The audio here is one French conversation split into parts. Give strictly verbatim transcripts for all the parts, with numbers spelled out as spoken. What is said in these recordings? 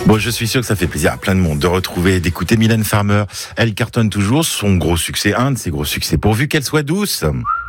Bon, je suis sûr que ça fait plaisir à plein de monde de retrouver et d'écouter Mylène Farmer. Elle cartonne toujours, son gros succès, un de ses gros succès, pourvu qu'elle soit douce.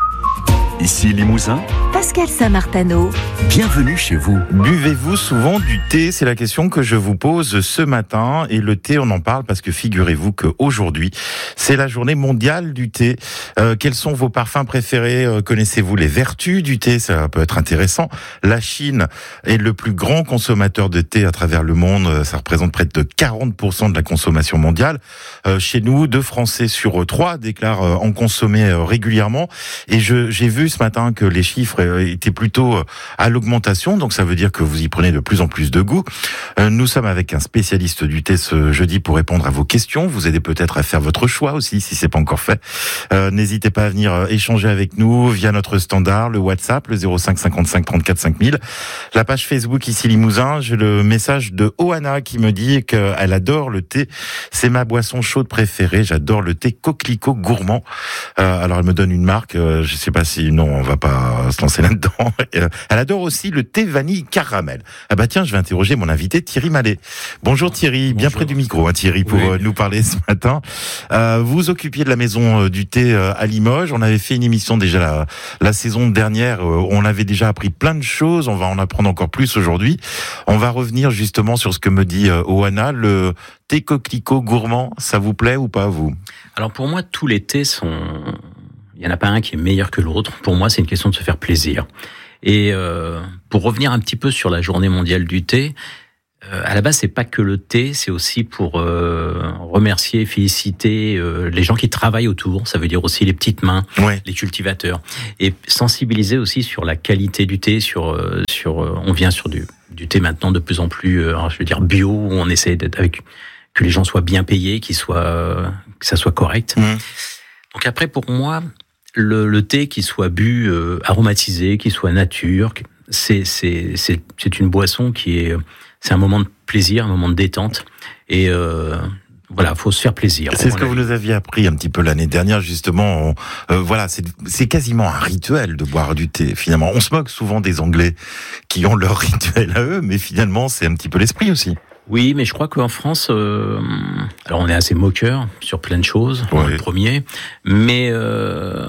Ici Limousin, Pascal Saint-Martano. Bienvenue chez vous. Buvez-vous souvent du thé? C'est la question que je vous pose ce matin. Et le thé, on en parle parce que figurez-vous qu'aujourd'hui, c'est la journée mondiale du thé. Euh, quels sont vos parfums préférés? euh, Connaissez-vous les vertus du thé? Ça peut être intéressant. La Chine est le plus grand consommateur de thé à travers le monde. Ça représente près de quarante pour cent de la consommation mondiale. Euh, chez nous, deux Français sur trois déclarent euh, en consommer euh, régulièrement. Et je, j'ai vu ce matin que les chiffres étaient plutôt à l'augmentation, donc ça veut dire que vous y prenez de plus en plus de goût. Nous sommes avec un spécialiste du thé ce jeudi pour répondre à vos questions, vous aider peut-être à faire votre choix aussi si c'est pas encore fait. Euh, n'hésitez pas à venir échanger avec nous via notre standard, le WhatsApp, le zéro cinq cinquante-cinq trente-quatre cinq mille, la page Facebook ici Limousin. J'ai le message de Oana qui me dit qu'elle adore le thé, c'est ma boisson chaude préférée, j'adore le thé coquelicot gourmand. Euh, alors elle me donne une marque, euh, je sais pas si non, on va pas se lancer là-dedans. Elle adore aussi le thé vanille caramel. Ah bah tiens, je vais interroger mon invité Thierry Mallet. Bonjour Thierry, Bonjour. Bien près du micro, hein, Thierry, pour oui. nous parler ce matin. Euh, vous occupiez de la maison du thé à Limoges. On avait fait une émission déjà la, la saison dernière. On avait déjà appris plein de choses. On va en apprendre encore plus aujourd'hui. On va revenir justement sur ce que me dit Oana. Le thé coquelicot gourmand, ça vous plaît ou pas, vous? Alors pour moi, tous les thés sont... Il n'y en a pas un qui est meilleur que l'autre. Pour moi, c'est une question de se faire plaisir. Et euh, pour revenir un petit peu sur la journée mondiale du thé, euh, à la base, c'est pas que le thé, c'est aussi pour euh, remercier, féliciter euh, les gens qui travaillent autour. Ça veut dire aussi les petites mains, ouais. les cultivateurs, et sensibiliser aussi sur la qualité du thé. Sur, euh, sur, euh, on vient sur du, du thé maintenant de plus en plus, euh, je veux dire bio, où on essaie d'être avec que les gens soient bien payés, qu'ils soient, euh, que ça soit correct. Mmh. Donc après, pour moi. Le, le thé qui soit bu euh, aromatisé, qui soit nature, c'est c'est c'est c'est une boisson qui est c'est un moment de plaisir, un moment de détente et euh, voilà, faut se faire plaisir. C'est ce que vous nous aviez appris un petit peu l'année dernière justement. On, euh, voilà, c'est c'est quasiment un rituel de boire du thé. Finalement, on se moque souvent des Anglais qui ont leur rituel à eux, mais finalement c'est un petit peu l'esprit aussi. Oui, mais je crois qu'en France, euh, alors on est assez moqueur sur plein de choses, on est le premier, mais euh,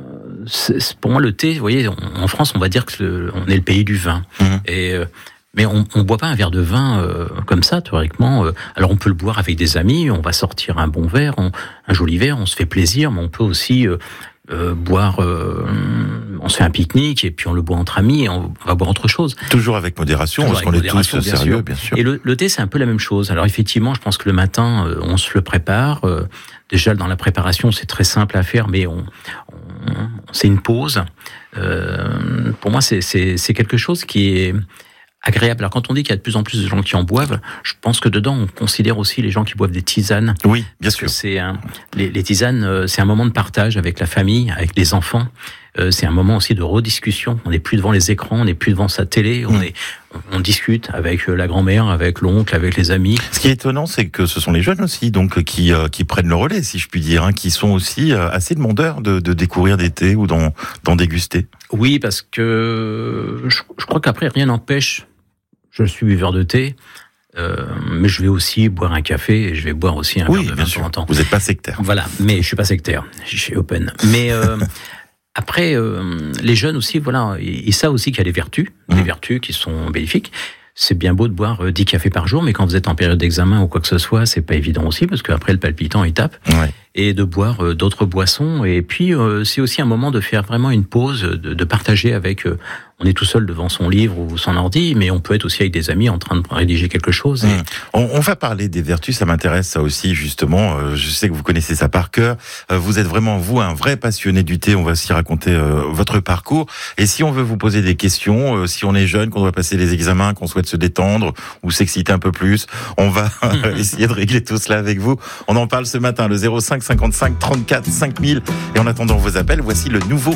c'est, c'est pour moi le thé, vous voyez, on, en France on va dire que le, on est le pays du vin, mmh. et euh, mais on ne boit pas un verre de vin euh, comme ça, théoriquement. Euh, alors on peut le boire avec des amis, on va sortir un bon verre, on, un joli verre, on se fait plaisir, mais on peut aussi... Euh, Euh, boire, euh, on se fait un pique-nique et puis on le boit entre amis et on va boire autre chose. Toujours avec modération, Toujours parce avec qu'on est tous bien sérieux, sûr. bien sûr. Et le, le thé, c'est un peu la même chose. Alors effectivement, je pense que le matin, euh, on se le prépare. Euh, déjà, dans la préparation, c'est très simple à faire, mais on, on c'est une pause. Euh, pour moi, c'est, c'est, c'est quelque chose qui est agréable. Alors quand on dit qu'il y a de plus en plus de gens qui en boivent, je pense que dedans on considère aussi les gens qui boivent des tisanes. Oui, bien sûr. C'est un, les, les tisanes, c'est un moment de partage avec la famille, avec les enfants. Euh, c'est un moment aussi de rediscussion. On n'est plus devant les écrans, on n'est plus devant sa télé. On mmh. est, on, on discute avec la grand-mère, avec l'oncle, avec les amis. Ce qui est étonnant, c'est que ce sont les jeunes aussi, donc qui euh, qui prennent le relais, si je puis dire, hein, qui sont aussi euh, assez demandeurs de, de découvrir des thés ou d'en, d'en déguster. Oui, parce que je, je crois qu'après rien n'empêche. Je suis buveur de thé, euh, mais je vais aussi boire un café et je vais boire aussi un oui, verre de vin de temps en temps. Vous n'êtes pas sectaire. Voilà, mais je suis pas sectaire. Je suis open. Mais euh, après, euh, les jeunes aussi, voilà, ils savent aussi qu'il y a des vertus, mmh. des vertus qui sont bénéfiques. C'est bien beau de boire dix cafés par jour, mais quand vous êtes en période d'examen ou quoi que ce soit, c'est pas évident aussi, parce qu'après le palpitant, il tape. Ouais. Et de boire euh, d'autres boissons. Et puis, euh, c'est aussi un moment de faire vraiment une pause, de, de partager avec... Euh, on est tout seul devant son livre ou son ordi, mais on peut être aussi avec des amis en train de rédiger quelque chose. Et... Mmh. On, on va parler des vertus, ça m'intéresse ça aussi, justement. Euh, je sais que vous connaissez ça par cœur. Euh, vous êtes vraiment, vous, un vrai passionné du thé. On va aussi raconter euh, votre parcours. Et si on veut vous poser des questions, euh, si on est jeune, qu'on doit passer les examens, qu'on souhaite se détendre ou s'exciter un peu plus, on va essayer de régler tout cela avec vous. On en parle ce matin, le zéro cinq cinquante-cinq trente-quatre cinq mille. Et en attendant vos appels, voici le nouveau